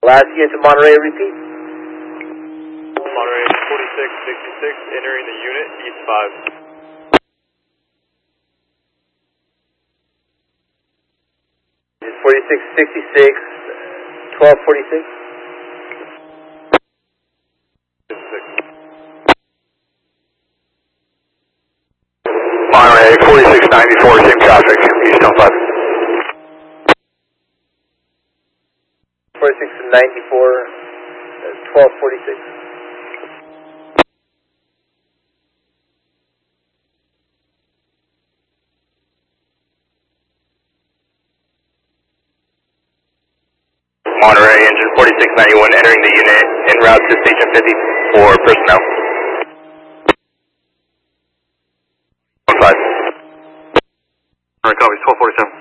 Last unit to Monterey, repeat. Monterey 4666, entering the unit, East 5. 4666, 1246. Monterey 4694, same traffic, East 5. 4694, 1246. Monterey, engine 4691, entering the unit, en route to station 50 for personnel. 5. Alright, copies, 1247.